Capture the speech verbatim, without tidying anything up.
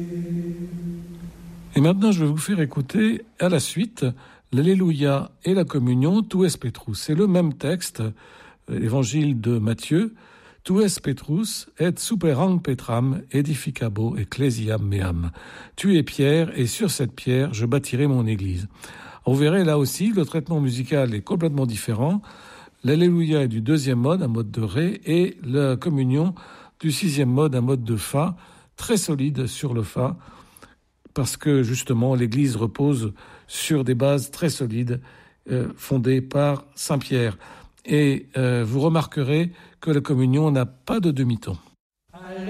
Et maintenant, je vais vous faire écouter à la suite l'Alléluia et la communion, Tu es Petrus. C'est le même texte, l'évangile de Matthieu. Tu es Petrus, et superam Petram, edificabo ecclesiam meam. Tu es Pierre, et sur cette pierre, je bâtirai mon église. Vous verrez là aussi, le traitement musical est complètement différent. L'Alléluia est du deuxième mode, un mode de Ré, et la communion du sixième mode, un mode de Fa, très solide sur le Fa, parce que justement l'Église repose sur des bases très solides euh, fondées par Saint Pierre. Et euh, vous remarquerez que la communion n'a pas de demi-ton.